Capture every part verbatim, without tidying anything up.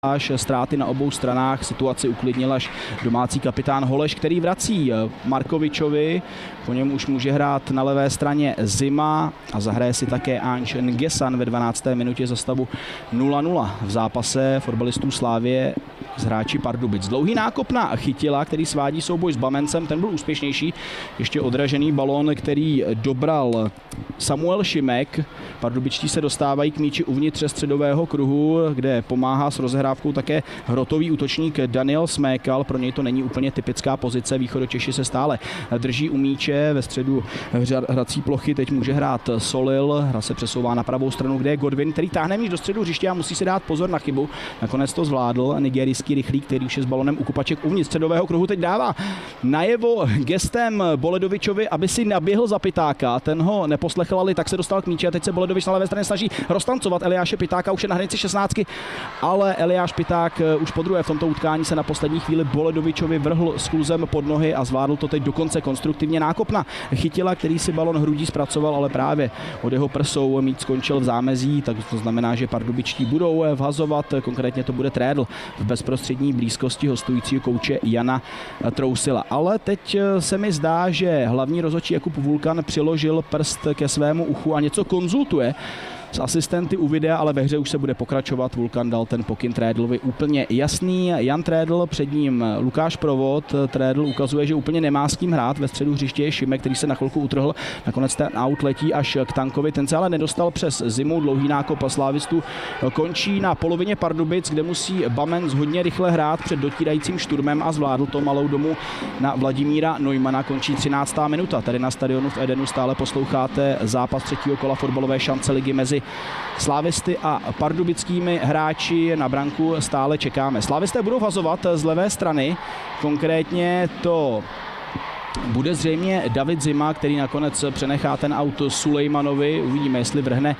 až ztráty na obou stranách, situaci uklidnil až domácí kapitán Holeš, který vrací Markovičovi, po něm už může hrát na levé straně Zima a zahraje si také Ange Ngesan ve dvanácté minutě za stavu nula nula v zápase fotbalistů Slávie s hráči Pardubic. Dlouhý nákop na Chytila, který svádí souboj s Bamencem, ten byl úspěšnější, ještě odražený balón, který dobral Samuel Šimek. Pardubičtí se dostávají k míči uvnitř středového kruhu, kde pomáhá s rozehrávkou také hrotový útočník Daniel Smékal. Pro něj to není úplně typická pozice, Východočeši se stále drží u míče, ve středu hrací plochy teď může hrát Solil, hra se přesouvá na pravou stranu, kde je Godwin, který táhne míč do středu hřiště a musí si dát pozor na chybu. Nakonec to zvládl nigerijský rychlík, který už je s balonem u kopaček uvnitř středového kruhu, teď dává najevo gestem Boledovičovi, aby si naběhl za Pitáka, ten ho neposlechl, ale tak se dostal k míči a teď se Boledovič na levé straně snaží roztancovat Eliáše Pitáka, už je na hranici šestnáctky, ale Eliáš Piták už podruhé v tomto utkání se na poslední chvíli Boledovičovi vrhl s kluzem pod nohy a zvládl to teď dokonce konstruktivně. Nákop na Chytila, který si balon hrudí zpracoval, ale právě od jeho prsou míč skončil v zámezí, tak to znamená, že pardubičtí budou vhazovat, konkrétně to bude Trédl v bezprostřední blízkosti hostujícího kouče Jana Trousila. Ale teď se mi zdá, že hlavní rozhodčí Jakub Vulkan přiložil prst ke svému uchu a něco konzultuje s asistenty u videa, ale ve hře už se bude pokračovat. Vulkan dal ten pokyn Trédlovi úplně jasný. Jan Trédl, před ním Lukáš Provod. Trédl ukazuje, že úplně nemá s kým hrát. Ve středu hřiště je Šimek, který se na chvilku utrhl. Nakonec ten aut letí až k Tankovi. Ten se ale nedostal přes Zimu. Dlouhý nákop Slávistů končí na polovině Pardubic, kde musí Bamenc hodně rychle hrát před dotírajícím šturmem a zvládl to malou domů na Vladimíra Neumana. Končí třináctá minuta. Tady na stadionu v Edenu stále posloucháte zápas třetího kola fotbalové šance ligy mezi Slávisty a pardubickými hráči. Na branku stále čekáme. Slávisté budou vhazovat z levé strany, konkrétně to bude zřejmě David Zima, který nakonec přenechá ten auto Sulejmanovi. Uvidíme, jestli vrhne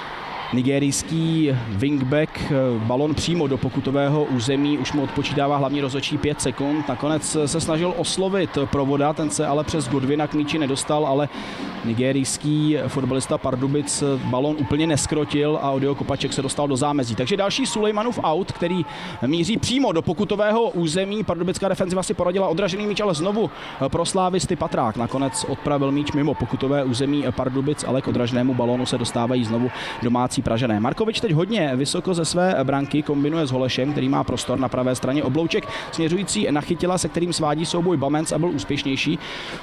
nigerijský wingback balon přímo do pokutového území. Už mu odpočítává hlavní rozhodčí pět sekund. Nakonec se snažil oslovit Provoda, ten se ale přes Godwina k míči nedostal, ale nigerijský fotbalista Pardubic balon úplně neskrotil a od jeho kopaček se dostal do zámezí. Takže další Sulejmanův aut, který míří přímo do pokutového území. Pardubická defenziva si poradila odražený míč, ale znovu pro Slávisty Patrák. Nakonec odpravil míč mimo pokutové území Pardubic, ale k odraženému balonu se dostávají znovu domácí Pražané. Markovič teď hodně vysoko ze své branky kombinuje s Holešem, který má prostor na pravé straně. Oblouček směřující na Chytila, se kterým svádí souboj Bamenc a byl úspěšnější.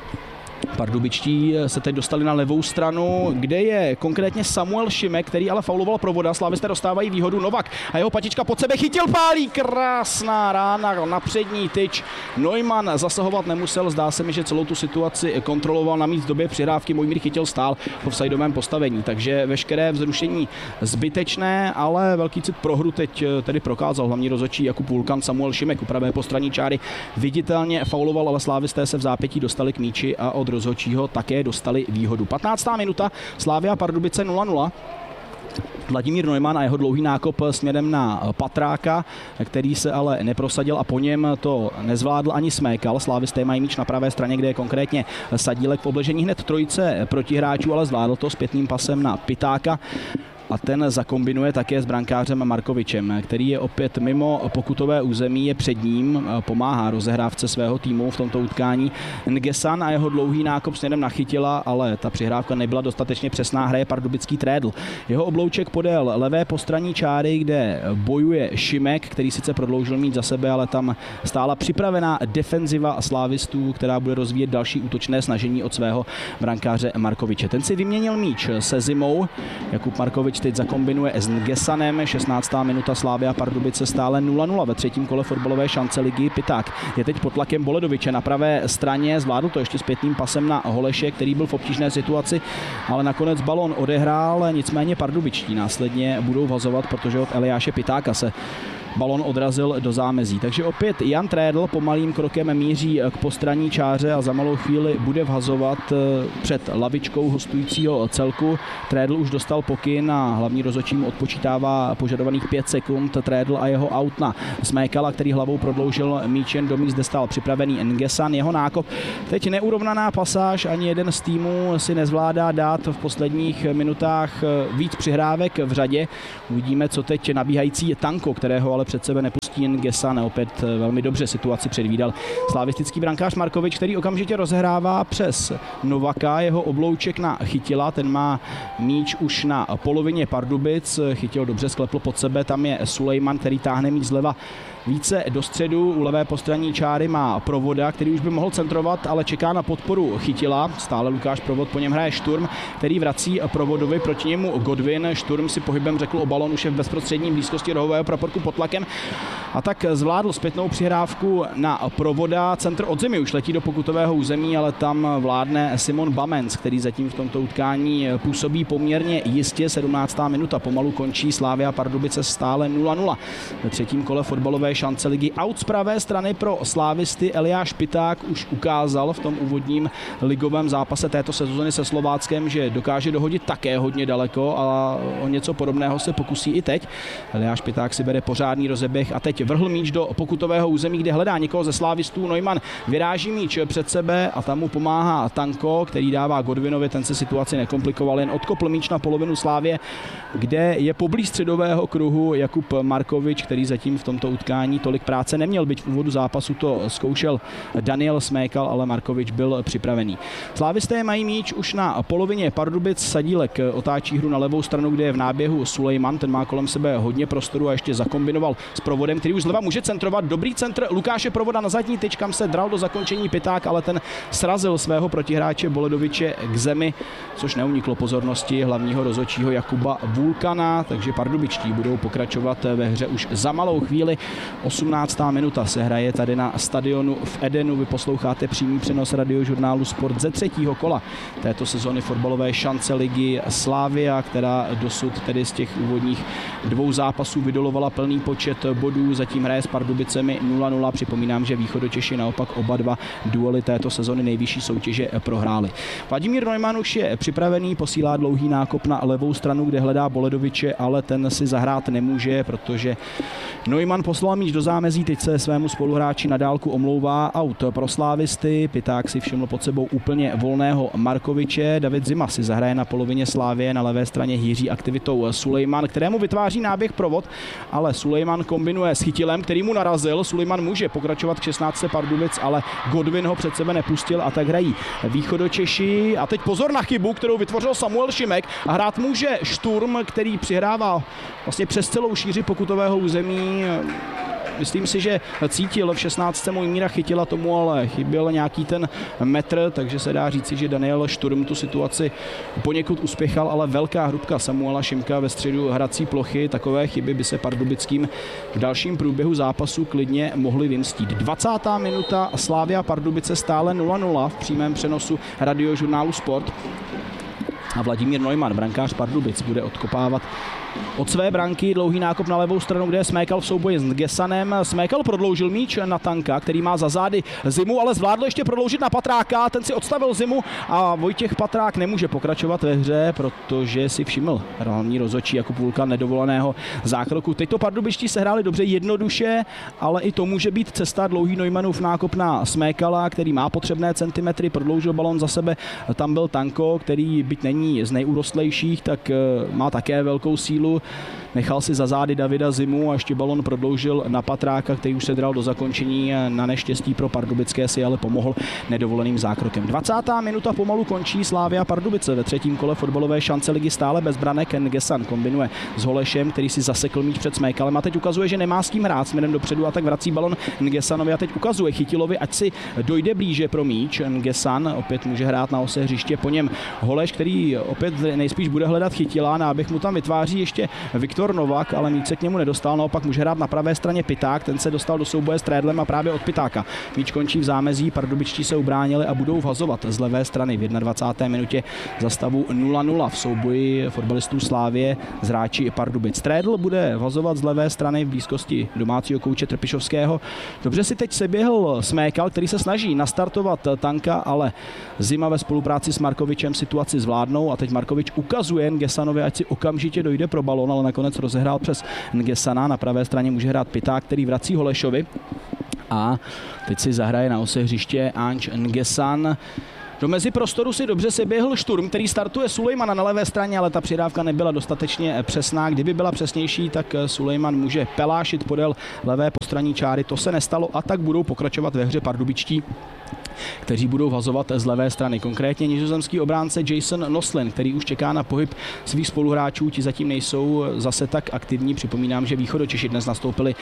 Pardubičtí se teď dostali na levou stranu, kde je konkrétně Samuel Šimek, který ale fauloval Provoda. Slávisté dostávají výhodu. Novak a jeho patička pod sebe chytil, pálí, krásná rána na přední tyč. Neumann zasahovat nemusel, zdá se mi, že celou tu situaci kontroloval, navíc v době přihrávky Mojmír Chytil stál v offsideovém postavení, takže veškeré vzrušení zbytečné, ale velký cit pro hru teď tedy prokázal hlavní rozhodčí Jakub Vulkan. Samuel Šimek u pravé postranní čáry viditelně fauloval, ale Slávisté se v zápětí dostali k míči a od rozhodčího také dostali výhodu. patnáctá minuta, Slavia Pardubice nula nula. Vladimír Neumann a jeho dlouhý nákop směrem na Patráka, který se ale neprosadil a po něm to nezvládl ani Smékal. Slávisté mají míč na pravé straně, kde je konkrétně Sadílek v obležení hned trojice protihráčů, ale zvládl to zpětným pasem na Pitáka. A ten zakombinuje také s brankářem Markovičem, který je opět mimo pokutové území, je před ním, pomáhá rozehrávce svého týmu v tomto utkání. Ngesan a jeho dlouhý nákop směrem na Chytila, ale ta přihrávka nebyla dostatečně přesná, hraje pardubický Trédl. Jeho oblouček podél levé postranní čáry, kde bojuje Šimek, který sice prodloužil mít za sebe, ale tam stála připravená defenziva Slávistů, která bude rozvíjet další útočné snažení od svého brankáře Markoviče. Ten si vyměnil míč se Zimou. Jakub Markovič teď zakombinuje s Ngesanem. šestnáctá minuta, Slavia Pardubice stále nula nula ve třetím kole fotbalové šance ligy. Piták je teď pod tlakem Boledoviče na pravé straně, zvládl to ještě zpětným pasem na Holeše, který byl v obtížné situaci, ale nakonec balon odehrál, nicméně pardubičtí následně budou vhazovat, protože od Eliáše Pitáka se balon odrazil do zámezí. Takže opět Jan Trédl pomalým krokem míří k postranní čáře a za malou chvíli bude vhazovat před lavičkou hostujícího celku. Trédl už dostal pokyn a hlavní rozhodčí mu odpočítává požadovaných pět sekund. Trédl a jeho aut na Smékala, který hlavou prodloužil míč jen do míst, kde stál připravený Ngesan. Jeho nákop. Teď neurovnaná pasáž, ani jeden z týmů si nezvládá dát v posledních minutách víc přihrávek v řadě. Uvidíme, co teď nabíhající Tanko, kterého ale ale před sebe nepustí Ngesan, opět velmi dobře situaci předvídal slavistický brankář Markovič, který okamžitě rozehrává přes Novaka, jeho oblouček na Chytila, ten má míč už na polovině Pardubic, Chytil dobře sklepl pod sebe, tam je Sulejman, který táhne míč zleva více do středu, u levé postranní čáry má Provoda, který už by mohl centrovat, ale čeká na podporu Chytila, stále Lukáš Provod, po něm hraje Šturm, který vrací Provodovi, proti němu Godwin, Šturm si pohybem řekl o balon, už je v bezprostřední blízkosti rohového praporku pod tlakem a tak zvládl zpětnou přihrávku na Provoda, centr od Zimy už letí do pokutového území, ale tam vládne Simon Bamens, který zatím v tomto utkání působí poměrně jistě, sedmnáctá minuta, pomalu končí, Slavia Pardubice stále nula nula. Ve třetím kole fotbalové šance ligy. Out z pravé strany pro slávisty Eliáš Piták už ukázal v tom úvodním ligovém zápase této sezóny se Slováckem, že dokáže dohodit také hodně daleko a o něco podobného se pokusí i teď. Eliáš Piták si bere pořádný rozeběh a teď vrhl míč do pokutového území, kde hledá někoho ze slávistů. Neumann vyráží míč před sebe a tam mu pomáhá Tanko, který dává Godwinovi, ten se situaci nekomplikoval, jen odkopl míč na polovinu Slávie, kde je poblíž středového kruhu Jakub Markovič, který zatím v tomto utkání tolik práce neměl, byť v úvodu zápasu to zkoušel Daniel Smékal, ale Markovič byl připravený. Slávisté mají míč už na polovině Pardubic, Sadílek otáčí hru na levou stranu, kde je v náběhu Sulejman, ten má kolem sebe hodně prostoru a ještě zakombinoval s Provodem, který už zleva může centrovat. Dobrý centr Lukáše Provoda na zadní tyč, kam se dral do zakončení Piták, ale ten srazil svého protihráče Boledoviče k zemi, což neuniklo pozornosti hlavního rozhodčího Jakuba Vulkana, takže pardubičtí budou pokračovat ve hře už za malou chvíli. osmnáctá minuta se hraje tady na stadionu v Edenu. Vy posloucháte přímý přenos radiožurnálu Sport ze třetího kola této sezony fotbalové šance ligy Slavia, která dosud tedy z těch úvodních dvou zápasů vydolovala plný počet bodů. Zatím hraje s Pardubicemi nula nula. Připomínám, že Východočeši naopak oba dva duely této sezony nejvyšší soutěže prohráli. Vladimír Neumann už je připravený, posílá dlouhý nákop na levou stranu, kde hledá Boledoviče, ale ten si zahrát nemůže, protože Neumann poslal míč do zámezí, teď se svému spoluhráči na dálku omlouvá. Out pro slávisty, Piták si všiml pod sebou úplně volného Markoviče, David Zima si zahraje na polovině Slávie, na levé straně hýří aktivitou Sulejman, kterému vytváří náběh Provod, ale Sulejman kombinuje s Chytilem, který mu narazil. Sulejman může pokračovat k šestnáctce Pardubic, ale Godwin ho před sebe nepustil a tak hrají Východočeši. A teď pozor na chybu, kterou vytvořil Samuel Šimek a hrát může Šturm, který přihrává vlastně přes celou šíři pokutového území. Myslím si, že cítil v šestnáctce Mojmíra Chytila, tomu ale chyběl nějaký ten metr, takže se dá říci, že Daniel Šturm tu situaci poněkud uspěchal, ale velká hrubka Samuela Šimka ve středu hrací plochy, takové chyby by se pardubickým v dalším průběhu zápasu klidně mohly vymstít. dvacátá minuta, Slavia Pardubice stále nula nula v přímém přenosu radiožurnálu Sport. A Vladimír Neumann, brankář Pardubic, bude odkopávat od své branky dlouhý nákop na levou stranu, kde je Smékal v souboji s Ngesanem. Smékal prodloužil míč na Tanka, který má za zády Zimu, ale zvládl ještě prodloužit na Patráka, ten si odstavil Zimu a Vojtěch Patrák nemůže pokračovat ve hře, protože si všiml hlavní rozhodčí Jakub Vulkan nedovoleného zákroku. Teď to pardubičtí sehráli dobře, jednoduše, ale i to může být cesta. Dlouhý Neumannův nákop na Smékala, který má potřebné centimetry, prodloužil balon za sebe. Tam byl Tanko, který byť není z nejurostlejších, tak má také velkou sílu. Nechal si za zády Davida Zimu a ještě balon prodloužil na Patráka, který už se dral do zakončení. Na neštěstí pro pardubické si ale pomohl nedovoleným zákrokem. dvacátá minuta pomalu končí, Slavia Pardubice ve třetím kole fotbalové šance ligy stále bez branek. Ngesan kombinuje s Holešem, který si zasekl míč před Smékalem a teď ukazuje, že nemá s kým hrát směrem dopředu a tak vrací balon Ngesanovi a teď ukazuje Chytilovi, ať si dojde blíže pro míč. Ngesan opět může hrát na ose hřiště, po něm Holeš, který opět nejspíš bude hledat Chytila, náběh mu tam vytváří ještě Viktor Novak, ale míč se k němu nedostal, naopak může hrát na pravé straně Piták, ten se dostal do souboje s Trédlem a právě od Pitáka míč končí v zámezí, pardubičtí se ubránili a budou vhazovat z levé strany v dvacáté první minutě za stavu nula nula v souboji fotbalistů Slávie s hráči Pardubic. Trédl bude vhazovat z levé strany v blízkosti domácího kouče Trpišovského. Dobře si teď seběhl Smékal, který se snaží nastartovat Tanka, ale Zima ve spolupráci s Markovičem situaci zvládnou a teď Markovič ukazuje Ngesanovi, ať si okamžitě dojde pro balon, ale nakonec rozehrál přes Ngesana. Na pravé straně může hrát Piták, který vrací Holešovi. A teď si zahraje na ose hřiště Ange Ngesan. Do meziprostoru si dobře se běhl Šturm, který startuje Sulejmana na levé straně, ale ta přidávka nebyla dostatečně přesná. Kdyby byla přesnější, tak Sulejman může pelášit podél levé postranní čáry. To se nestalo a tak budou pokračovat ve hře pardubičtí, kteří budou vazovat z levé strany. Konkrétně nizozemský obránce Jason Noslin, který už čeká na pohyb svých spoluhráčů, ti zatím nejsou zase tak aktivní. Připomínám, že Východočeši dnes nastoupili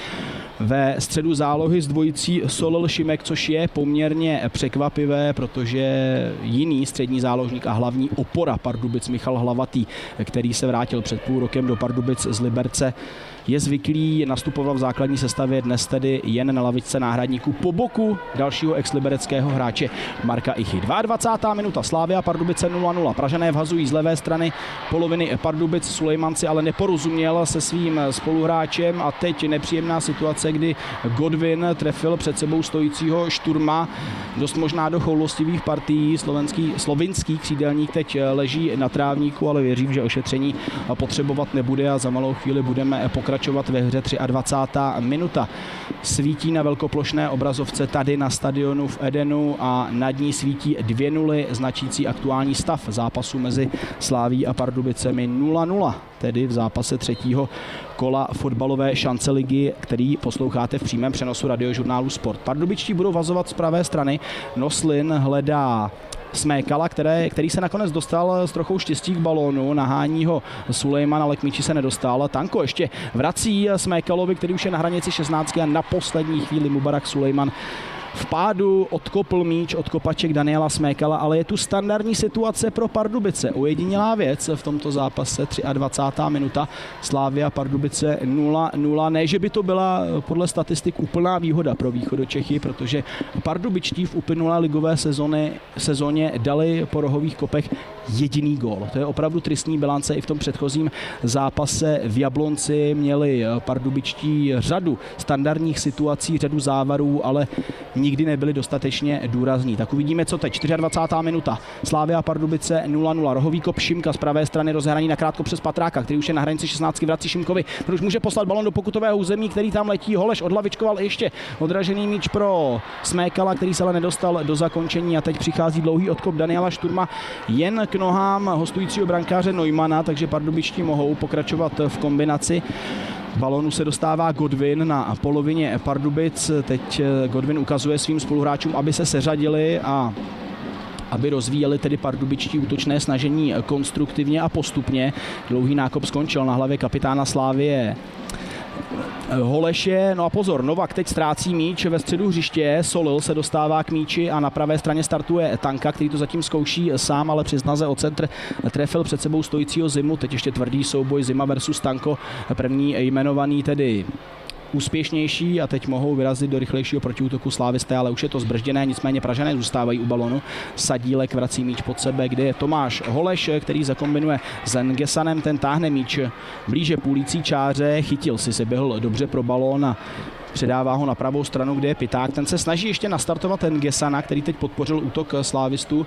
ve středu zálohy s dvojicí Solil Šimek, což je poměrně překvapivé, protože jiný střední záložník a hlavní opora Pardubic Michal Hlavatý, který se vrátil před půl rokem do Pardubic z Liberce, je zvyklý, nastupoval v základní sestavě, dnes tedy jen na lavičce náhradníků po boku dalšího exlibereckého hráče Marka Ichy. dvacátá druhá minuta, Slavia Pardubice nula nula. Pražané vhazují z levé strany poloviny Pardubic, Sulejman si ale neporozuměl se svým spoluhráčem a teď nepříjemná situace, kdy Godwin trefil před sebou stojícího Šturma. Dost možná do choulostivých partií. Slovenský, slovinský křídelník teď leží na trávníku, ale věřím, že ošetření potřebovat nebude a za malou chvíli budeme pokračovat ve hře. dvacátá třetí minuta. Svítí na velkoplošné obrazovce tady na stadionu v Edenu a nad ní svítí dvě nuly, značící aktuální stav zápasu mezi Slavií a Pardubicemi nula nula, tedy v zápase třetího kola fotbalové šance ligy, který posloucháte v přímém přenosu radiožurnálu Sport. Pardubičtí budou vazovat z pravé strany. Noslin hledá Smékala, které, který se nakonec dostal s trochou štěstí k balónu, nahání ho Sulejman, ale k míči se nedostal. Tanko ještě vrací Smékalovi, který už je na hranici šestnáctky a na poslední chvíli Mubarak Sulejman v pádu odkopl míč od kopaček Daniela Smékala, ale je tu standardní situace pro Pardubice. Ojedinělá věc v tomto zápase, dvacátá třetí minuta, Slavia Pardubice nula nula. Ne, že by to byla podle statistik úplná výhoda pro Východočechy, protože pardubičtí v uplynulé ligové sezóny, sezóně dali po rohových kopech jediný gól. To je opravdu tristní bilance. I v tom předchozím zápase v Jablonci měli pardubičtí řadu standardních situací, řadu závarů, ale nikdy nebyli dostatečně důrazní. Tak uvidíme, co teď. dvacátá čtvrtá minuta. Slavia Pardubice nula nula. Rohový kop Šimka z pravé strany, rozhraní nakrátko přes Patráka, který už je na hranici šestnáctky, vrací Šimkovi. Který už může poslat balon do pokutového území, který tam letí. Holeš odlavičkoval ještě odražený míč pro Smékala, který se ale nedostal do zakončení a teď přichází dlouhý odkop Daniela Šturma jen k nohám hostujícího brankáře Neumana, takže pardubičtí mohou pokračovat v kombinaci. Balónu se dostává Godwin na polovině Pardubic. Teď Godwin ukazuje svým spoluhráčům, aby se seřadili a aby rozvíjeli tedy pardubičtí útočné snažení konstruktivně a postupně. Dlouhý nákop skončil na hlavě kapitána Slávie Holeše. No a pozor, Novak teď ztrácí míč ve středu hřiště, Solil se dostává k míči a na pravé straně startuje Tanka, který to zatím zkouší sám, ale při snaze o centr trefil před sebou stojícího Zimu. Teď ještě tvrdý souboj Zima versus Tanko, první jmenovaný tedy úspěšnější a teď mohou vyrazit do rychlejšího protiútoku slávisté, ale už je to zbržděné, nicméně Pražané zůstávají u balonu. Sadílek vrací míč pod sebe, kde je Tomáš Holeš, který zakombinuje s Ngesanem, ten táhne míč blíže půlící čáře, chytil si, se běhl dobře pro balón a předává ho na pravou stranu, kde je Piták. Ten se snaží ještě nastartovat Ngesana, který teď podpořil útok slávistů.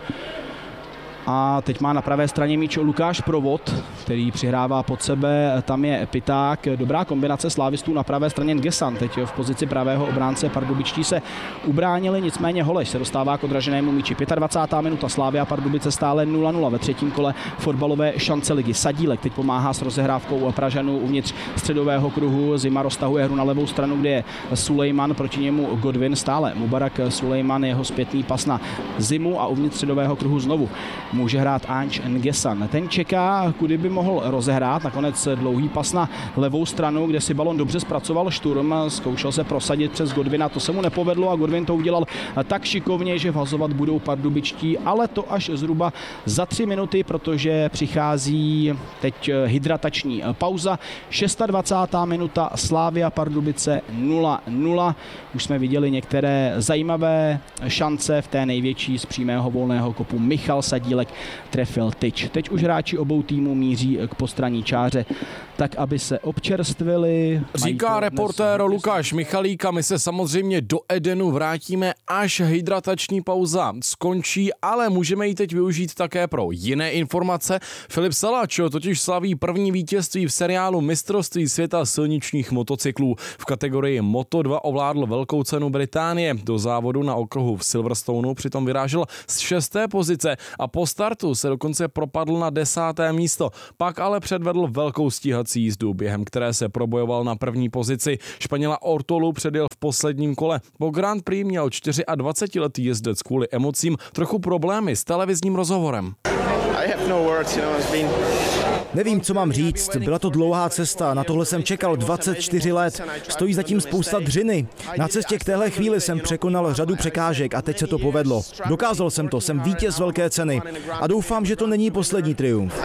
A teď má na pravé straně míč Lukáš Provod, který přihrává pod sebe, tam je Piták. Dobrá kombinace slávistů na pravé straně Ngesan, teď v pozici pravého obránce. Pardubičtí se ubránili, nicméně Holeš se dostává k odraženému míči. dvacátá pátá minuta, Slavia Pardubice stále nula nula ve třetím kole fotbalové šance ligy. Sadílek teď pomáhá s rozehrávkou Pražanů uvnitř středového kruhu. Zima roztahuje hru na levou stranu, kde je Sulejman, proti němu Godwin, stále Mubarak Sulejman, jeho zpětný pas na Zimu a uvnitř středového kruhu znovu může hrát Anč Ngesan. Ten čeká, kudy by mohl rozehrát. Nakonec dlouhý pas na levou stranu, kde si balon dobře zpracoval Šturm. Zkoušel se prosadit přes Godwina, to se mu nepovedlo a Godwin to udělal tak šikovně, že vhazovat budou pardubičtí, ale to až zhruba za tři minuty, protože přichází teď hydratační pauza. dvacátá šestá minuta, Slavia Pardubice nula nula. Už jsme viděli některé zajímavé šance, v té největší z přímého volného kopu Michal Sadílek Sadílek trefil tyč. Teď už hráči obou týmů míří k postranní čáře, tak aby se občerstvili. Říká reportér Lukáš Michalík a my se samozřejmě do Edenu vrátíme, až hydratační pauza skončí, ale můžeme ji teď využít také pro jiné informace. Filip Salačo totiž slaví první vítězství v seriálu mistrovství světa silničních motocyklů. V kategorii Moto dva ovládl velkou cenu Británie. Do závodu na okruhu v Silverstoneu přitom vyrážel z šesté pozice a po startu se dokonce propadl na desáté místo. Pak ale předvedl velkou stíhací jízdu, během které se probojoval na první pozici. Španěla Ortolu předjel v posledním kole. Po Grand Prix měl dvacetičtyřletý jezdec kvůli emocím trochu problémy s televizním rozhovorem. Nevím, co mám říct, byla to dlouhá cesta, na tohle jsem čekal dvacet čtyři let, stojí zatím spousta dřiny. Na cestě k téhle chvíli jsem překonal řadu překážek a teď se to povedlo. Dokázal jsem to, jsem vítěz velké ceny a doufám, že to není poslední triumf.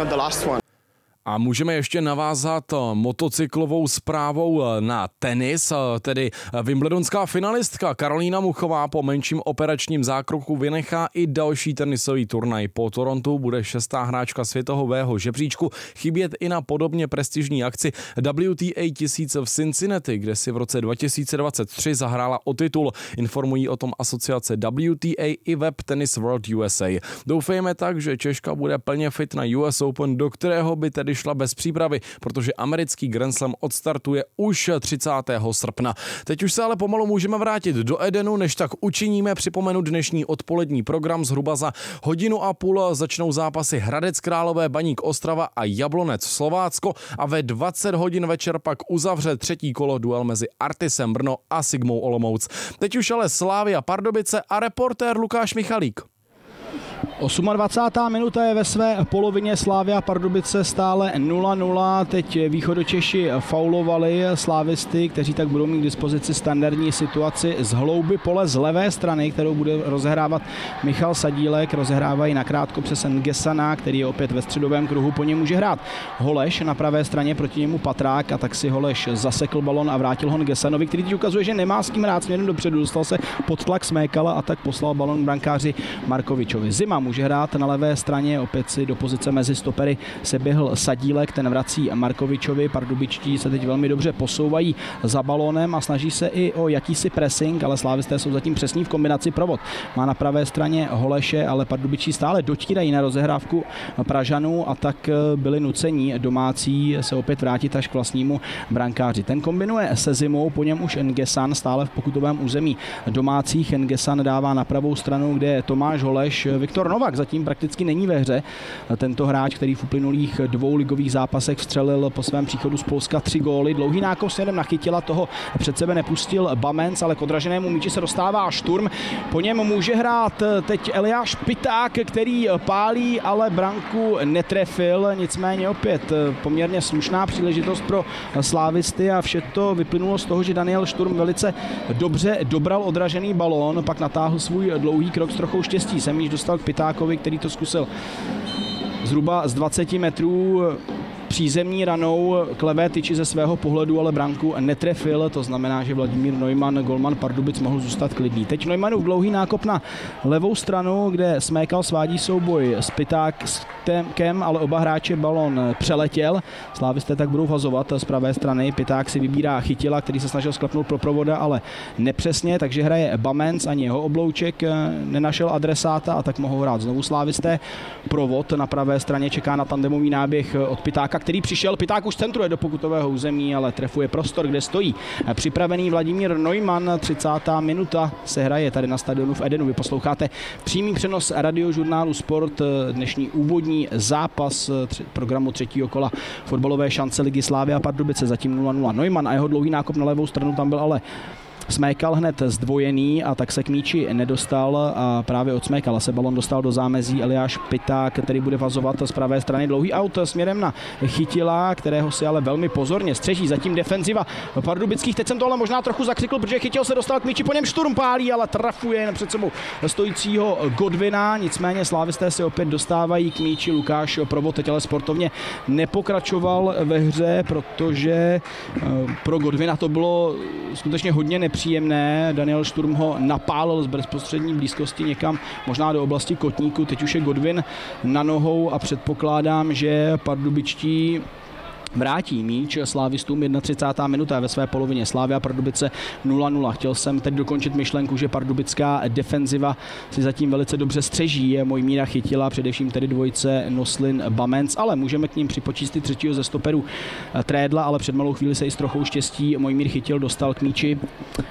A můžeme ještě navázat motocyklovou zprávou na tenis, tedy wimbledonská finalistka Karolína Muchová po menším operačním zákroku vynechá i další tenisový turnaj. Po Torontu bude šestá hráčka světového žebříčku chybět i na podobně prestižní akci W T A tisíc v Cincinnati, kde si v roce dva tisíce dvacet tři zahrála o titul. Informují o tom asociace W T A i web Tennis World U S A. Doufejme tak, že Češka bude plně fit na U S Open, do kterého by tedy šla bez přípravy, protože americký Grand Slam odstartuje už třicátého srpna. Teď už se ale pomalu můžeme vrátit do Edenu, než tak učiníme. Připomenu dnešní odpolední program. Zhruba za hodinu a půl začnou zápasy Hradec Králové, Baník Ostrava a Jablonec Slovácko a ve dvacet hodin večer pak uzavře třetí kolo duel mezi Artisem Brno a Sigmou Olomouc. Teď už ale Slavia Pardubice a reportér Lukáš Michalík. dvacátá osmá minuta je ve své polovině, Slavia Pardubice stále nula nula. Teď východočeši faulovali slávisty, kteří tak budou mít k dispozici standardní situaci z hlouby pole z levé strany, kterou bude rozehrávat Michal Sadílek. Rozehrávají nakrátko přes Ngesana, který je opět ve středovém kruhu. Po něm může hrát Holeš na pravé straně, proti němu Patrák a tak si Holeš zasekl balon a vrátil ho Ngesanovi, který teď ukazuje, že nemá s kým hrát směrem dopředu. Dostal se pod tlak Smékala a tak poslal balon brankáři Markovičovi. Zima může hrát na levé straně, opět si do pozice mezi stopery se běhl Sadílek, ten vrací Markovičovi. Pardubičtí se teď velmi dobře posouvají za balónem a snaží se i o jakýsi pressing, ale slávisté jsou zatím přesní v kombinaci. Provod má na pravé straně Holeše, ale Pardubičtí stále dotírají na rozehrávku Pražanů a tak byli nuceni domácí se opět vrátit až k vlastnímu brankáři. Ten kombinuje se Zimou, po něm už Ngesan stále v pokutovém území domácích. Ngesan dává na pravou stranu, kde je Tomáš Holeš. Viktor Novak zatím prakticky není ve hře. Tento hráč, který v uplynulých dvou ligových zápasech vstřelil po svém příchodu z Polska tři góly. Dlouhý nákos směrem na Chytila, toho před sebe nepustil Bamenc, ale k odraženému míči se dostává Šturm. Po něm může hrát teď Eliáš Piták, který pálí, ale branku netrefil. Nicméně opět poměrně slušná příležitost pro slávisty a vše to vyplynulo z toho, že Daniel Šturm velice dobře dobral odražený balón, pak natáhl svůj dlouhý krok s trochou štěstí. Sem již dostal k Pitákovi, který to zkusil zhruba z dvaceti metrů přízemní ranou k levé tyči ze svého pohledu, ale branku netrefil. To znamená, že Vladimír Neumann, golman Pardubic, mohl zůstat klidný. Teď Neumannův dlouhý nákop na levou stranu, kde Smékal svádí souboj s Pitákem, ale oba hráče balon přeletěl. Slávisté tak budou vhazovat z pravé strany. Piták si vybírá Chytila, který se snažil sklepnout pro provoda, ale nepřesně, takže hraje Bamenc, ani jeho oblouček nenašel adresáta a tak mohou hrát znovu slávisté. Provod na pravé straně čeká na tandemový náběh od Pitáka, který přišel. Piták už centruje do pokutového území, ale trefuje prostor, kde stojí připravený Vladimír Neumann. třicátá minuta se hraje tady na stadionu v Edenu. Vy posloucháte přímý přenos radiožurnálu Sport, dnešní úvodní zápas programu třetího kola fotbalové šance ligy Slavia Pardubice, zatím nula nula. Neumann a jeho dlouhý nákop na levou stranu, tam byl ale Smékal hned zdvojený a tak se k míči nedostal a právě od Smékala se balon dostal do zámezí Eliáš Piták, který bude vazovat z pravé strany. Dlouhý aut směrem na Chytila, kterého si ale velmi pozorně střeží zatím defenziva pardubických. Teď jsem to ale možná trochu zakřikl, protože Chytil se dostal k míči, po něm Šturm pálí, ale trafuje jen před sebou stojícího Godwina. Nicméně slávisté se opět dostávají k míči. Lukáš Provod teď ale sportovně nepokračoval ve hře, protože pro Godwina to bylo skutečně hodně nepříjemné nepříjemné. Daniel Šturm ho napálil z bezprostřední blízkosti někam, možná do oblasti kotníku. Teď už je Godwin na nohou a předpokládám, že pardubičtí vrátí míč slávistům. třicátá jedna minuta ve své polovině. Slavia Pardubice nula nula. Chtěl jsem teď dokončit myšlenku, že pardubická defenziva si zatím velice dobře střeží. Mojmíra Chytila, především tedy dvojice Noslin Bamenc, ale můžeme k ním připočíst i třetího ze stoperů Trédla, ale před malou chvíli se i s trochou štěstí Mojmír Chytil dostal k míči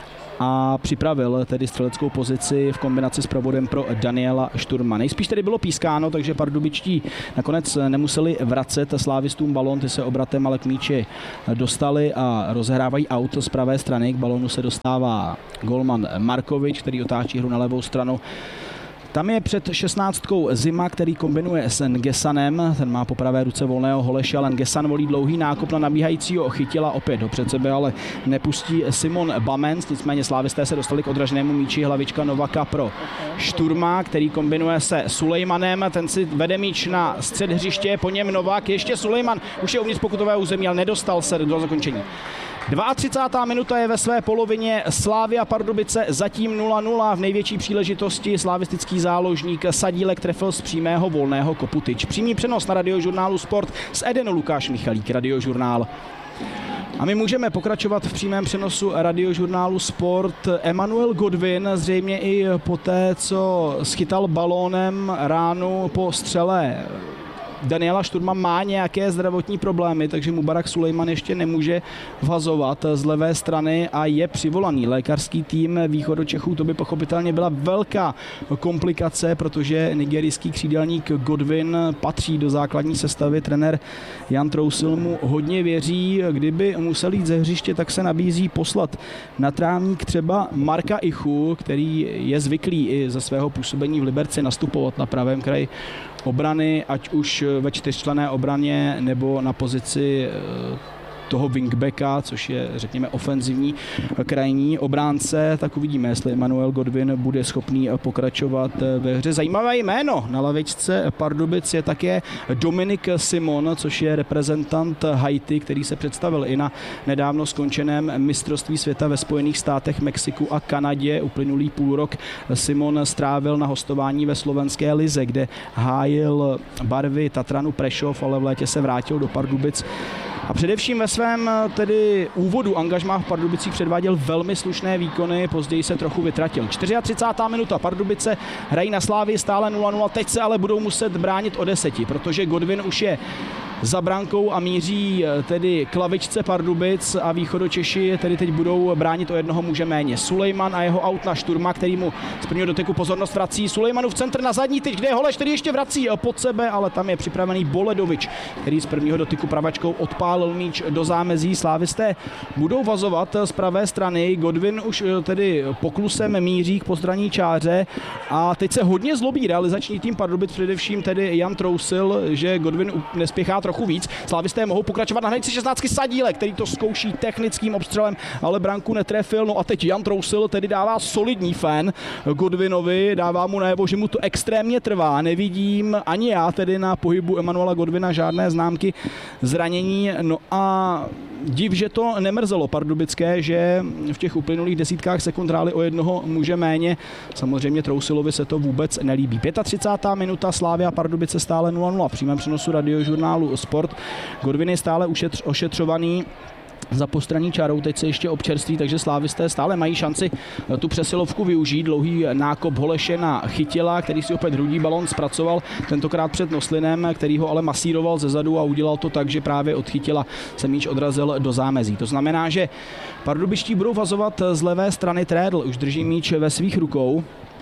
a připravil tedy střeleckou pozici v kombinaci s provodem pro Daniela Šturma. Nejspíš tedy bylo pískáno, takže pardubičtí nakonec nemuseli vracet slávistům balón, ty se obratem ale k míči dostali a rozehrávají auto z pravé strany. K balónu se dostává golman Markovič, který otáčí hru na levou stranu. Tam je před šestnáctkou Zima, který kombinuje s Ngesanem. Ten má po pravé ruce volného Holeše, ale Ngesan volí dlouhý nákop na nabíhajícího Chytila opět do před sebe, ale nepustí Simon Bamenc. Nicméně slávisté se dostali k odraženému míči, hlavička Novaka pro Šturma, který kombinuje se Sulejmanem. Ten si vede míč na střed hřiště, po něm Novak, ještě Sulejman, už je uvnitř pokutového území, ale nedostal se do zakončení. třicátá druhá minuta je ve své polovině. Slavia Pardubice zatím nula nula. V největší příležitosti slavistický záložník Sadílek trefil z přímého volného kopu tyč. Přímý přenos na Radiožurnálu Sport z Edenu Lukáš Michalík, Radiožurnál. A my můžeme pokračovat v přímém přenosu Radiožurnálu Sport. Emanuel Godwin zřejmě i poté, co schytal balónem ránu po střele Daniela Šturma, má nějaké zdravotní problémy, takže Mubarak Sulejman ještě nemůže vhazovat z levé strany a je přivolaný lékařský tým Východočechů. To by pochopitelně byla velká komplikace, protože nigerijský křídelník Godwin patří do základní sestavy. Trenér Jan Trousil mu hodně věří. Kdyby musel jít ze hřiště, tak se nabízí poslat na trávník třeba Marka Ichu, který je zvyklý i ze svého působení v Liberci nastupovat na pravém kraji obrany, ať už ve čtyřčlenné obraně nebo na pozici toho wingbacka, což je, řekněme, ofenzivní krajní obránce, tak uvidíme, jestli Emanuel Godwin bude schopný pokračovat ve hře. Zajímavé jméno na lavičce Pardubic je také Dominik Simon, což je reprezentant Haiti, který se představil i na nedávno skončeném mistrovství světa ve Spojených státech, Mexiku a Kanadě. Uplynulý půl rok Simon strávil na hostování ve slovenské lize, kde hájil barvy Tatranu Prešov, ale v létě se vrátil do Pardubic. A především ve svém tedy úvodu angažmá v Pardubicích předváděl velmi slušné výkony, později se trochu vytratil. třicátá čtvrtá minuta, Pardubice hrají na Slávii stále nula nula, teď se ale budou muset bránit o deseti, protože Godwin už je za brankou a míří tedy k lavičce Pardubic a Východočeši tedy teď budou bránit o jednoho muže méně. Sulejman a jeho aut na Šturma, který mu z prvního doteku pozornost vrací. Sulejmanův centr na zadní tyč, kde je Holeš, který ještě vrací pod sebe, ale tam je připravený Boledovič, který z prvního dotyku pravačkou odpálil míč do zámezí. Slávisté budou vazovat z pravé strany. Godwin už tedy poklusem míří k postranní čáře a teď se hodně zlobí realizační tým Pardubic, především tedy Jan Trousil, že Godwin nespěchá trochu víc. Slávisté mohou pokračovat na hranici šestnáctky Sadílek, který to zkouší technickým obstřelem, ale branku netrefil. No a teď Jan Trousil tedy dává solidní fén Godwinovi, dává mu najevo, že mu to extrémně trvá. Nevidím ani já tedy na pohybu Emanuela Godwina žádné známky zranění. No a div, že to nemrzelo pardubické, že v těch uplynulých desítkách sekund hráli o jednoho muže méně. Samozřejmě Trousilovi se to vůbec nelíbí. třicátá pátá minuta, Slavia Pardubice stále nula nula. V přímém přenosu Radiožurnálu Sport. Godwin je stále ušetř, ošetřovaný za postranní čárou, teď se ještě občerství, takže slávisté stále mají šanci tu přesilovku využít. Dlouhý nákop Holeše na Chytila, který si opět hrudí balón zpracoval, tentokrát před Noslinem, který ho ale masíroval zezadu a udělal to tak, že právě od Chytila se míč odrazil do zámezí. To znamená, že pardubičtí budou vazovat z levé strany. Trédl už drží míč ve svých rukou,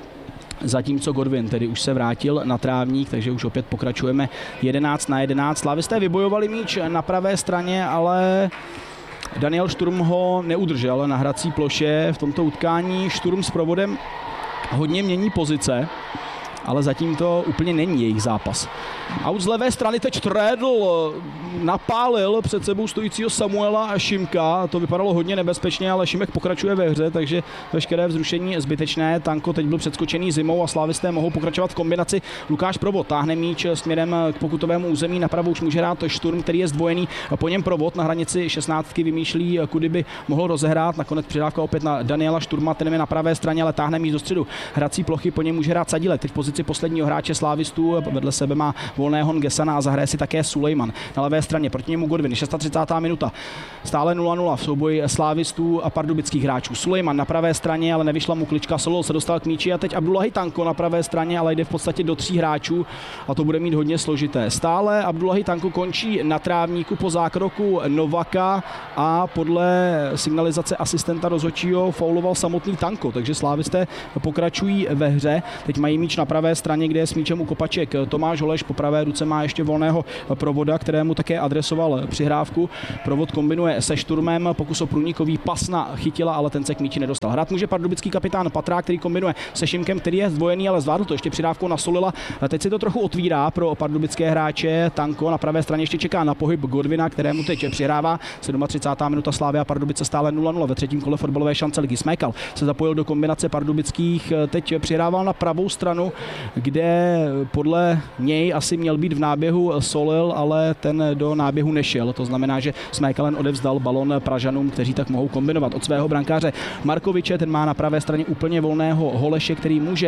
zatímco Godwin tedy už se vrátil na trávník, takže už opět pokračujeme jedenáct na jedenáct. Slávisté vybojovali míč na pravé straně, ale Daniel Šturm ho neudržel na hrací ploše v tomto utkání. Šturm s provodem hodně mění pozice. ale zatím to úplně není jejich zápas. Out z levé strany teď Trádl napálil před sebou stojícího Samuela a Šimka. To vypadalo hodně nebezpečně, ale Šimek pokračuje ve hře, takže veškeré vzrušení zbytečné. Tanko teď byl předskočený Zimou a slávisté mohou pokračovat v kombinaci. Lukáš Provod táhne míč směrem k pokutovému území, napravo už může hrát Šturm, který je zdvojený. Po něm Provod na hranici šestnáctky vymýšlí, kudy by mohl rozehrát. Nakonec přidávka opět na Daniela Šturma, ten je na pravé straně, ale táhne míč do středu hrací plochy, po něm může hrát Sadílek. Teď v pozici posledního hráče slávistů, vedle sebe má volného Ngesana a zahraje si také Sulejman. Na levé straně proti němu Godwin, třicátá šestá minuta. Stále nula nula v souboji slávistů a pardubických hráčů. Sulejman na pravé straně, ale nevyšla mu klička. Solol se dostal k míči a teď Abdullahi Tanko na pravé straně, ale jde v podstatě do tří hráčů a to bude mít hodně složité. Stále Abdullahi Tanko končí na trávníku po zákroku Novaka a podle signalizace asistenta rozhodčího fauloval samotný Tanko, takže slávisté pokračují ve hře. Teď mají míč na pravé straně, kde je s míčem u kopaček Tomáš Holeš, po pravé ruce má ještě volného Provoda, kterému také adresoval přihrávku. Provod kombinuje se Šturmem, pokus o průnikový pas na Chytila, ale ten se k míči nedostal. Hrát může pardubický kapitán Patrák, který kombinuje se Šimkem, který je zdvojený, ale zvládl to ještě přidávkou na Solila. Teď se to trochu otvírá pro pardubické hráče. Tanko na pravé straně ještě čeká na pohyb Godwina, kterému teď přihrává. třicátá sedmá minuta, Slavia Pardubice stále nula nula ve třetím kole fotbalové šance ligy. Smekal se zapojil do kombinace pardubických, teď přihrával na pravou stranu, kde podle něj asi měl být v náběhu Solil, ale ten do náběhu nešel. To znamená, že Smekalen odevzdal balon Pražanům, kteří tak mohou kombinovat. Od svého brankáře Markoviče, ten má na pravé straně úplně volného Holeše, který může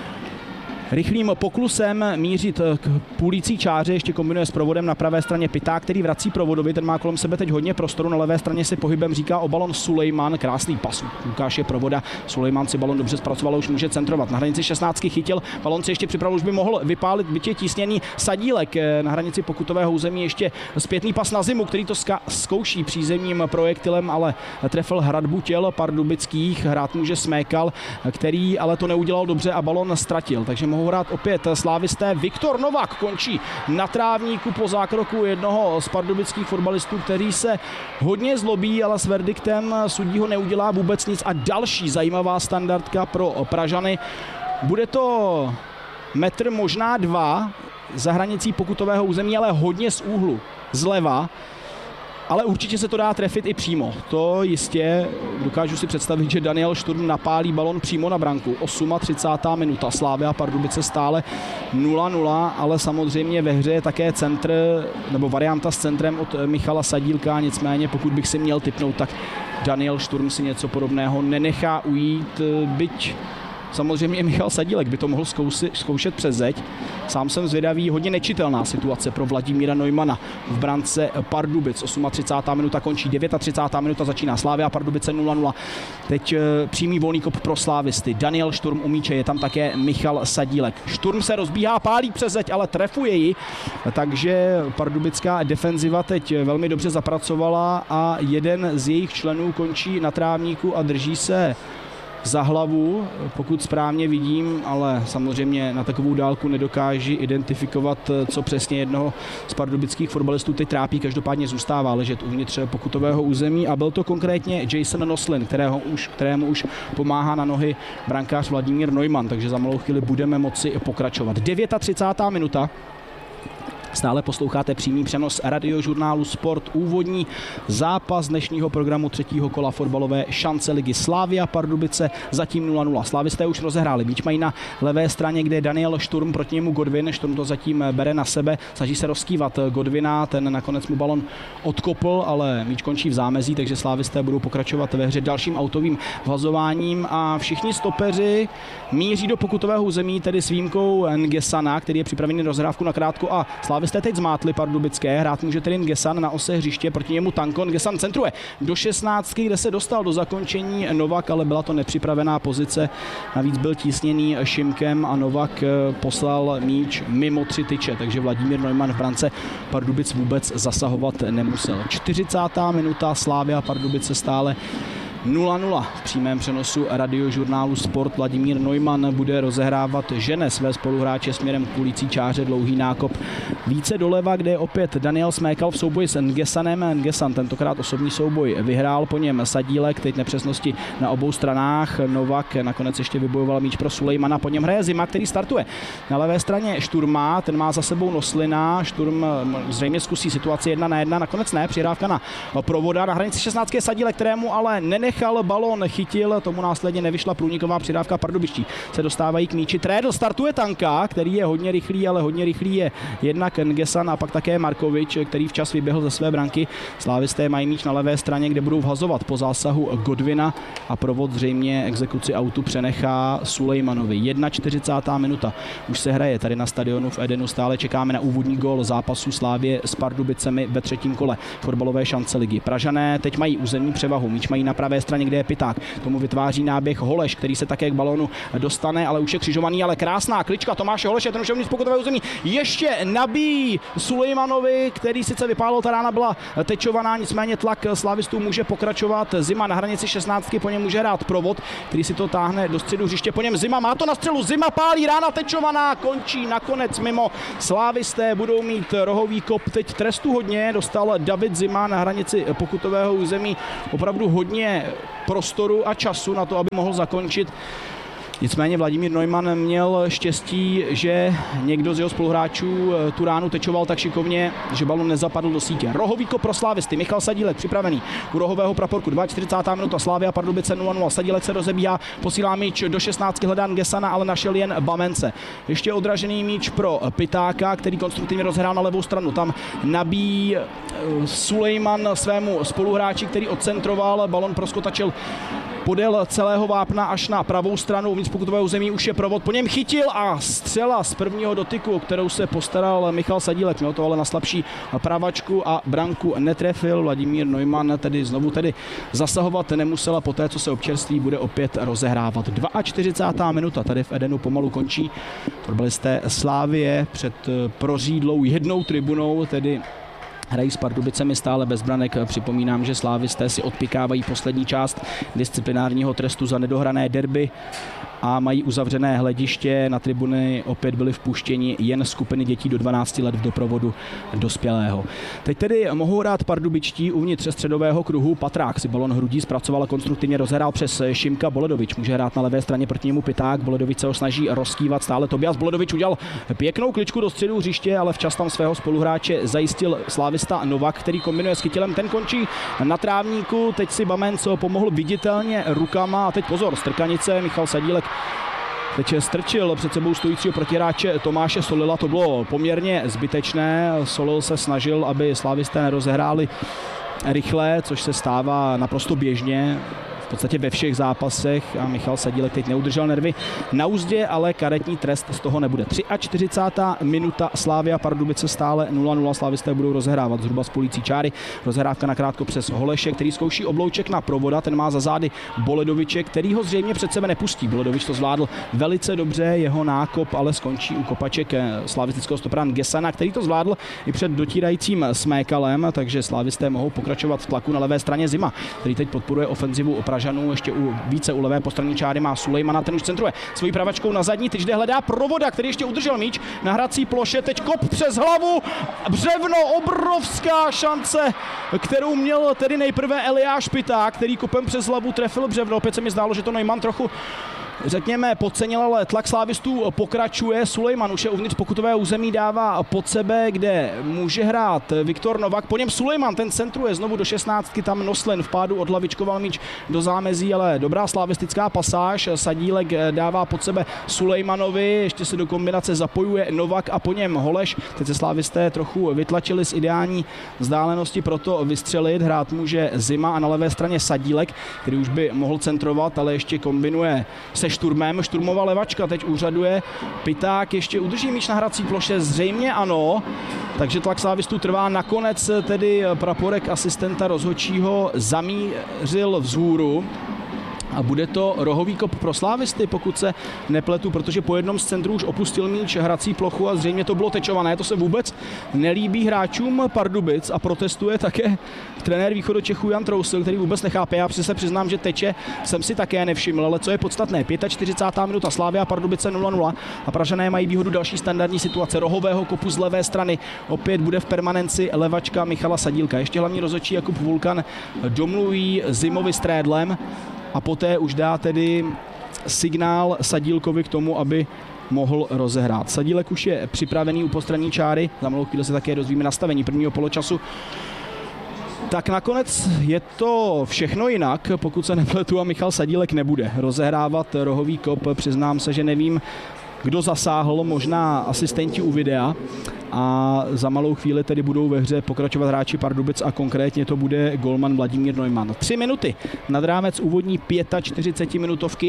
rychlým poklusem mířit k půlící čáře, ještě kombinuje s Provodem na pravé straně Piták, který vrací Provodovi, ten má kolem sebe teď hodně prostoru, na levé straně si pohybem říká o balon Sulejman, krásný pas Lukáše Provoda, Sulejman si balon dobře zpracoval, už může centrovat, na hranici šestnáctky Chytil, balon si ještě připravil, už by mohl vypálit, byť je tísněný Sadílek, na hranici pokutového území ještě zpětný pas na Zimu, který to zkouší přízemním projektilem, ale trefil hradbu těl pardubických, hrát může Smekal, který ale to neudělal dobře a balon ztratil, takže mohou hrát opět slávisté. Viktor Novak končí na trávníku po zákroku jednoho z pardubických fotbalistů, který se hodně zlobí, ale s verdiktem sudího neudělá vůbec nic. A další zajímavá standardka pro Pražany. Bude to metr, možná dva, za hranicí pokutového území, ale hodně z úhlu zleva. Ale určitě se to dá trefit i přímo. To jistě dokážu si představit, že Daniel Šturm napálí balon přímo na branku. třicátá osmá minuta. Slavia Pardubice stále nula nula, ale samozřejmě ve hře je také centr, nebo varianta s centrem od Michala Sadílka. Nicméně pokud bych si měl tipnout, tak Daniel Šturm si něco podobného nenechá ujít, byť samozřejmě Michal Sadílek by to mohl zkousi, zkoušet přes zeď. Sám jsem zvědavý, hodně nečitelná situace pro Vladimíra Neumana v brance Pardubic. třicátá osmá minuta končí, třicátá devátá minuta začíná Slavia Pardubice nula nula. Teď e, přímý volný kop pro slávisty. Daniel Šturm u míče, je tam také Michal Sadílek. Šturm se rozbíhá, pálí přes zeď, ale trefuje ji, takže pardubická defenziva teď velmi dobře zapracovala a jeden z jejich členů končí na trávníku a drží se za hlavu, pokud správně vidím, ale samozřejmě na takovou dálku nedokáži identifikovat, co přesně jednoho z pardubických fotbalistů teď trápí, každopádně zůstává ležet uvnitř pokutového území a byl to konkrétně Jason Noslin, kterého už, kterému už pomáhá na nohy brankář Vladimír Neumann, takže za malou chvíli budeme moci pokračovat. třicátá devátá minuta. Stále posloucháte přímý přenos radiožurnálu Sport, úvodní zápas dnešního programu třetího kola fotbalové šance ligy. Slavia Pardubice zatím nula nula. Slavisté už rozehráli. Míč mají na levé straně, kde je Daniel Šturm, proti němu Godwin. Šturm to zatím bere na sebe, snaží se rozkývat Godwina, ten nakonec mu balon odkopl, ale míč končí v zámezí, takže slávisté budou pokračovat ve hře dalším autovým vhazováním a všichni stopeři míří do pokutového území, tedy s výjimkou Ngesana, který je připravený na rozhrávku na krátko a Slávisté teď zmátli pardubické, hrát může tedy Ngesan na ose hřiště, proti němu Tanko, Ngesan centruje do šestnáctky, kde se dostal do zakončení Novak, ale byla to nepřipravená pozice, navíc byl tísněný Šimkem a Novak poslal míč mimo tři tyče, takže Vladimír Neumann v brance Pardubic vůbec zasahovat nemusel. čtyřicátá minuta, Slavia Pardubice stále nula nula. V přímém přenosu radiožurnálu Sport Vladimír Neumann bude rozehrávat, žene své spoluhráče směrem k ulicí Čáře, dlouhý nákop více doleva, kde je opět Daniel Smékal v souboji s Ngesanem. Ngesan tentokrát osobní souboj vyhrál, po něm Sadílek, teď nepřesnosti na obou stranách. Novak nakonec ještě vybojoval míč pro Sulejmana, po něm hraje Zima, který startuje. Na levé straně Šturma, ten má za sebou Noslina, Šturm zřejmě zkusí situaci jedna na jedna, nakonec ne, přihrávka na Provoda, na hranici šestnáctky Sadílek, kterému ale nenechal balon, chytil, tomu následně nevyšla průniková přidávka. Pardubičtí se dostávají k míči. Trédl, startuje Tanka, který je hodně rychlý, ale hodně rychlý je jednak Ngesan a pak také Markovič, který včas vyběhl ze své branky. Slávisté mají míč na levé straně, kde budou vhazovat po zásahu Godwina a Provod zřejmě exekuci autu přenechá Sulejmanovi. čtyřicátá první minuta už se hraje tady na stadionu v Edenu. Stále čekáme na úvodní gól zápasu Slávie s Pardubicemi ve třetím kole fotbalové šance ligy. Pražané teď mají územní převahu. Míč mají na pravé straně, kde je Piták. Tomu vytváří náběh Holeš, který se také k balónu dostane, ale už je křižovaný, ale krásná klička Tomáše Holeše, ten už je uvnitř pokutové území. Ještě nabíjí Sulejmanovi, který sice vypálil, ta rána byla tečovaná, nicméně tlak slávistů může pokračovat. Zima na hranici šestnáctky, po něm může hrát Provod, který si to táhne do středu hřiště, po něm Zima, má to na střelu, Zima pálí, rána tečovaná, končí nakonec mimo. Slávisté budou mít rohový kop, teď trestu hodně, dostal David Zima na hranici pokutového území opravdu hodně prostoru a času na to, aby mohl zakončit. Nicméně Vladimír Neumann měl štěstí, že někdo z jeho spoluhráčů tu ránu tečoval tak šikovně, že balon nezapadl do sítě. Rohový kop pro slávisty, Michal Sadílek připravený u rohového praporku. čtyřicátá druhá minuta, Slavia Pardubice nula nula. Sadílek se rozebíhá, posílá míč do šestnáctky, hledá Ngesana, ale našel jen Bamence. Ještě odražený míč pro Pitáka, který konstruktivně rozhrál na levou stranu. Tam nabíjí Sulejman svému spoluhráči, který odcentroval, balon proskotačil podél celého vápna až na pravou stranu uvnitř pokutového území, už je Provod, po něm chytil a střela z prvního dotyku, o kterou se postaral Michal Sadílek, měl to ale na slabší pravačku a branku netrefil. Vladimír Neumann tedy znovu tedy zasahovat nemusel a poté, co se občerství, bude opět rozehrávat. čtyřicátá druhá minuta tady v Edenu pomalu končí. Fotbalisté Slávie před prořídlou jednou tribunou, tedy hrají s Pardubicemi stále bez branek. Připomínám, že slávisté si odpikávají poslední část disciplinárního trestu za nedohrané derby a mají uzavřené hlediště. Na tribuny opět byly vpuštěni jen skupiny dětí do dvanácti let v doprovodu dospělého. Teď tedy mohou hrát pardubičtí uvnitř středového kruhu. Patrák si balon hrudí zpracoval a konstruktivně rozhrál přes Šimka. Boledovič může hrát na levé straně, proti němu Piták. Boledovič se ho snaží rozkývat stále. Tobias Boledovič udělal pěknou kličku do středu hřiště, ale včas tam svého spoluhráče zajistil slávista Novak, který kombinuje s Kytilem. Ten končí na trávníku. Teď si Bamenco pomohl viditelně rukama a teď pozor, strkanice. Michal Sadílek teď strčil před sebou stojícího protihráče Tomáše Solila. To bylo poměrně zbytečné. Solil se snažil, aby slávisté nerozehráli rychle, což se stává naprosto běžně v podstatě ve všech zápasech a Michal Sadílek teď neudržel nervy na uzdě, ale karetní trest z toho nebude. čtyřicátá třetí minuta, Slavia Pardubice stále nula nula, slávisté budou rozehrávat zhruba z polící čáry. Rozhrávka nakrátko přes Holeše, který zkouší oblouček na Provoda, ten má za zády Boledoviče, který ho zřejmě před sebe nepustí. Boledovič to zvládl velice dobře, jeho nákop ale skončí u kopaček slavistického stopera Ngesana, který to zvládl i před dotírajícím Smékalem, takže slávisté mohou pokračovat v tlaku na levé straně. Zima, který teď podporuje ofenzivu Pražanů, ještě u, více u levé postranní čáry má Sulejmana, ten už centruje svojí pravačkou na zadní, teď jde hledá Provoda, který ještě udržel míč na hrací ploše, teď kop přes hlavu, břevno, obrovská šance, kterou měl tedy nejprve Eliáš Piták, který kopem přes hlavu trefil břevno, opět se mi zdálo, že to Neumann trochu řekněme podcenil, ale tlak slávistů pokračuje. Sulejman už je uvnitř pokutového území, dává pod sebe, kde může hrát Viktor Novak. Po něm Sulejman, ten centruje znovu do šestnáctky, tam Noslen v pádu odhlavičkoval míč do zámezí, ale dobrá slavistická pasáž. Sadílek dává pod sebe Sulejmanovi, ještě se do kombinace zapojuje Novak a po něm Holeš. Teď se slávisté trochu vytlačili z ideální vzdálenosti, proto vystřelit. Hrát může Zima a na levé straně Sadílek, který už by mohl centrovat, ale ještě kombinuje se Šturmem, Šturmová levačka teď úřaduje, Piták ještě udrží míč na hrací ploše, zřejmě ano, takže tlak slávistů trvá, nakonec tedy praporek asistenta rozhodčího zamířil vzhůru A bude to rohový kop pro slávisty, pokud se nepletu, protože po jednom z centrů už opustil míč hrací plochu a zřejmě to bylo tečované. To se vůbec nelíbí hráčům Pardubic a protestuje také trenér Východočechů Jan Trousil, který vůbec nechápe. Já se přiznám, že teče jsem si také nevšiml, ale co je podstatné, čtyřicátá pátá minuta, Slavia Pardubice nula nula a Pražané mají výhodu další standardní situace rohového kopu z levé strany. Opět bude v permanenci levačka Michala Sadílka. Ještě hlavní rozhodčí Jakub Vulkan domluví Zimovi s Trédlem a poté už dá tedy signál Sadílkovi k tomu, aby mohl rozehrát. Sadílek už je připravený u postranní čáry, za malou chvíli se také dozvíme nastavení prvního poločasu. Tak nakonec je to všechno jinak, pokud se nepletu a Michal Sadílek nebude rozehrávat rohový kop. Přiznám se, že nevím, kdo zasáhl, možná asistenti u videa. A za malou chvíli tedy budou ve hře pokračovat hráči Pardubic a konkrétně to bude golman Vladimír Neumann. Tři minuty nad rámec úvodní čtyřicetipětiminutovky.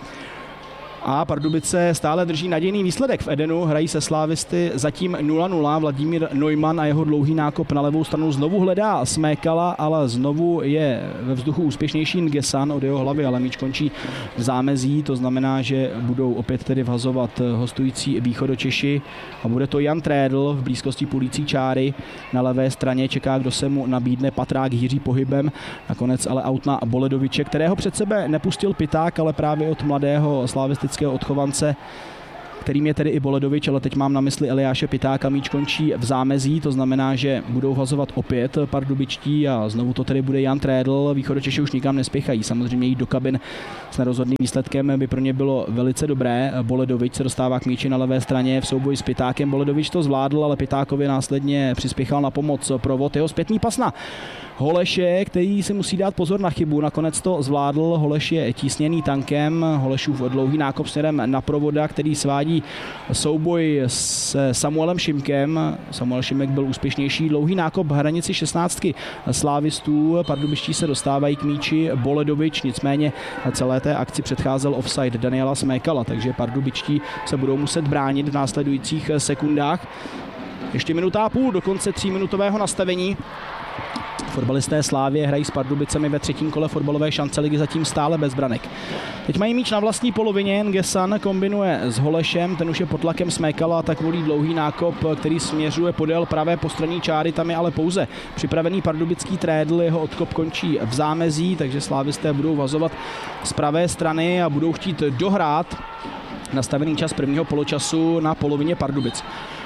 A Pardubice stále drží nadějný výsledek v Edenu, hrají se slávisty zatím nula nula. Vladimír Neumann a jeho dlouhý nákop na levou stranu znovu hledá Smékala, ale znovu je ve vzduchu úspěšnější Ngesan od jeho hlavy, ale míč končí v zámezí, to znamená, že budou opět tedy vhazovat hostující Východočeši a bude to Jan Trédl v blízkosti půlící čáry na levé straně, čeká, kdo se mu nabídne, Patrák Jiří pohybem, nakonec ale aut na Boledoviče, kterého před sebe nepustil Piták, ale právě od mladého slavistického odchovance, kterým je tedy i Boledovič, ale teď mám na mysli Eliáše Pitáka, míč končí v zámezí, to znamená, že budou hazovat opět pardubičtí a znovu to tedy bude Jan Trédl. Východočeši už nikam nespěchají, samozřejmě jít do kabin s nerozhodným výsledkem by pro ně bylo velice dobré. Boledovič se dostává k míči na levé straně v souboji s Pitákem, Boledovič to zvládl, ale Pitákovi následně přispěchal na pomoc provod, jeho zpětný pas na Holeše, který si musí dát pozor na chybu, nakonec to zvládl, Holeš je tísněný tankem, Holešův dlouhý nákop směrem na Provoda, který svádí souboj s Samuelem Šimkem. Samuel Šimek byl úspěšnější, dlouhý nákop hranici šestnáctky slávistů, pardubičtí se dostávají k míči, Boledovič, nicméně celé té akci předcházel offside Daniela Smékala, takže pardubičtí se budou muset bránit v následujících sekundách. Ještě minuta a půl do konce tříminutového nastavení. Fotbalisté Slávie hrají s Pardubicemi ve třetím kole fotbalové šance ligy zatím stále bez branek. Teď mají míč na vlastní polovině, Ngesan kombinuje s Holešem, ten už je pod tlakem Smékala, tak volí dlouhý nákop, který směřuje podél pravé postranní čáry, tam je ale pouze připravený pardubický Trédl, jeho odkop končí v zámezí, takže slávisté budou vazovat z pravé strany a budou chtít dohrát nastavený čas prvního poločasu na polovině Pardubic.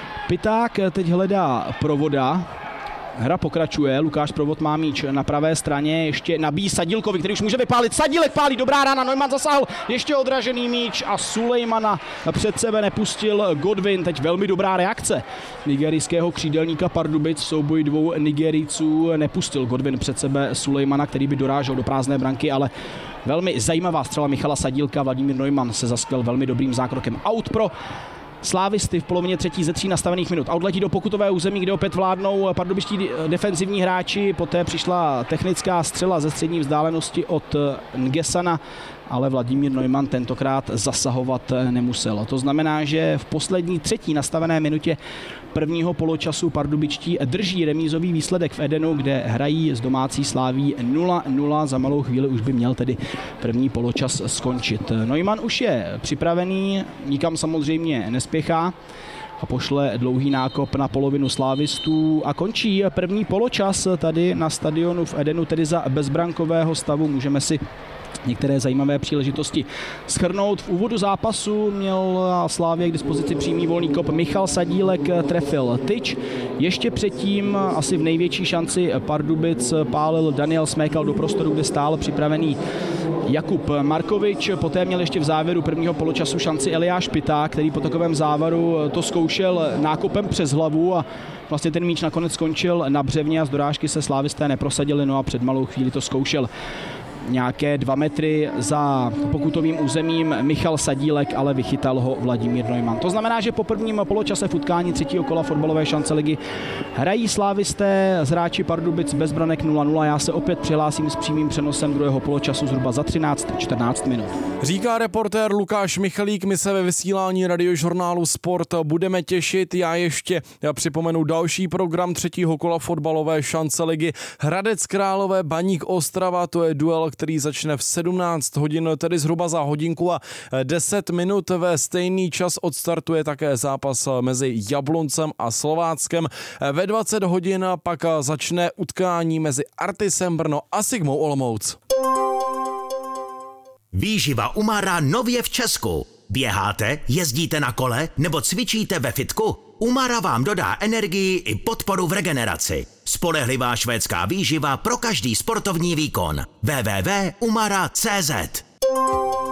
Piták teď hledá Provoda. Hra pokračuje, Lukáš Provod má míč na pravé straně, ještě nabíjí Sadílkovi, který už může vypálit. Sadílek pálí, dobrá rána, Neumann zasáhl, ještě odražený míč a Sulejmana před sebe nepustil Godwin. Teď velmi dobrá reakce nigerijského křídelníka Pardubic v souboji dvou Nigerijců. Nepustil Godwin před sebe Sulejmana, který by dorážel do prázdné branky, ale velmi zajímavá střela Michala Sadílka. Vladimír Neumann se zaskvěl velmi dobrým zákrokem. Out pro slávisty v polovině třetí ze tří nastavených minut. Outletí do pokutového území, kde opět vládnou pardubičtí defenzivní hráči. Poté přišla technická střela ze střední vzdálenosti od Ngesana, ale Vladimír Neumann tentokrát zasahovat nemusel. To znamená, že v poslední třetí nastavené minutě prvního poločasu pardubičtí drží remízový výsledek v Edenu, kde hrají s domácí Sláví nula nula. Za malou chvíli už by měl tedy první poločas skončit. Neumann už je připravený, nikam samozřejmě nespěchá a pošle dlouhý nákop na polovinu slávistů a končí první poločas tady na stadionu v Edenu, tedy za bezbrankového stavu. Můžeme si některé zajímavé příležitosti shrnout. V úvodu zápasu měl Slavie k dispozici přímý volný kop, Michal Sadílek trefil tyč. Ještě předtím asi v největší šanci Pardubic pálil Daniel Smékal do prostoru, kde stál připravený Jakub Markovič. Poté měl ještě v závěru prvního poločasu šanci Eliáš Piták, který po takovém závaru to zkoušel nákopem přes hlavu a vlastně ten míč nakonec skončil na břevně a z dorážky se slávisté neprosadili, no a před malou chvíli to zkoušel nějaké dva metry za pokutovým územím Michal Sadílek, ale vychytal ho Vladimír Neumann. To znamená, že po prvním poločase v utkání třetího kola fotbalové šance ligy hrají slávisté s hráči Pardubic bez branek nula nula. Já se opět přihlásím s přímým přenosem druhého poločasu zhruba za třináct čtrnáct minut. Říká reportér Lukáš Michalík, my se ve vysílání radiožurnálu Sport budeme těšit. Já ještě já připomenu další program třetího kola fotbalové šance ligy. Hradec Králové, Baník Ostrava, to je duel, který začne v sedmnáct hodin, tedy zhruba za hodinku a deset minut. Ve stejný čas odstartuje také zápas mezi Jabloncem a Slováckem. Ve dvacet hodin pak začne utkání mezi Artisem Brno a Sigmou Olomouc. Výživa Umara nově v Česku. Běháte, jezdíte na kole nebo cvičíte ve fitku? Umara vám dodá energii i podporu v regeneraci. Spolehlivá švédská výživa pro každý sportovní výkon. w w w tečka umara tečka cé zet